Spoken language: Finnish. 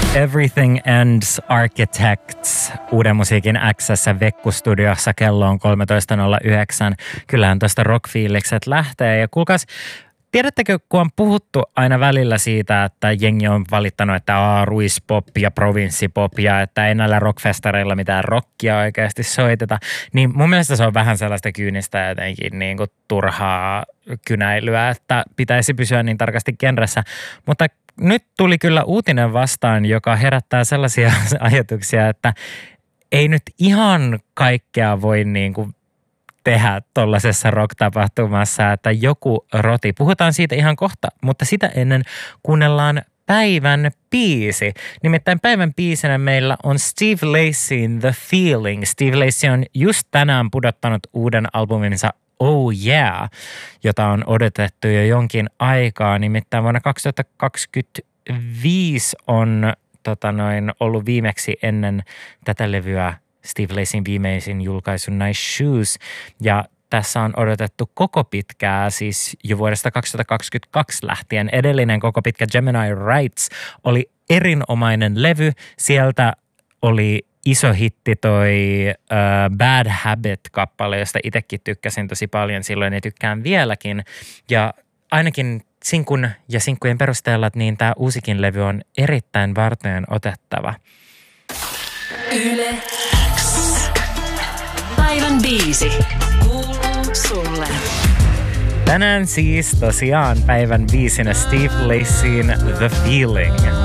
Everything Ends Architects uuden musiikin X:ssä Vekku-studiossa. Kello on 13.09. Kyllähän tuosta rockfiilikset lähtee. Ja kuulkaas, tiedättekö, kun on puhuttu aina välillä siitä, että jengi on valittanut, että ruispop ja provinssipop ja että ei näillä rockfestareilla mitään rockia oikeasti soiteta, niin mun mielestä se on vähän sellaista kyynistä jotenkin niin kuin turhaa kynäilyä, että pitäisi pysyä niin tarkasti genressä. Mutta nyt tuli kyllä uutinen vastaan, joka herättää sellaisia ajatuksia, että ei nyt ihan kaikkea voi niin kuin tehdä tuollaisessa rock-tapahtumassa, että joku roti. Puhutaan siitä ihan kohta, mutta sitä ennen kuunnellaan päivän biisi. Nimittäin päivän biisinä meillä on Steve Lacyn The Feeling. Steve Lacy on just tänään pudottanut uuden albuminsa Oh Yeah, jota on odotettu jo jonkin aikaa. Nimittäin vuonna 2025 on ollut viimeksi ennen tätä levyä Steve Lacyn viimeisin julkaisu Nice Shoes. Ja tässä on odotettu koko pitkää, siis jo vuodesta 2022 lähtien. Edellinen koko pitkä Gemini Rights oli erinomainen levy. Sieltä oli iso hitti toi Bad Habit-kappale, josta itsekin tykkäsin tosi paljon silloin ja tykkään vieläkin. Ja ainakin sinkun ja sinkkujen perusteella, niin tämä uusikin levy on erittäin varteen otettava. Yle X. Päivän biisi kuuluu sulle. Tänään siis tosiaan päivän biisinä Steve Lacyn The Feeling.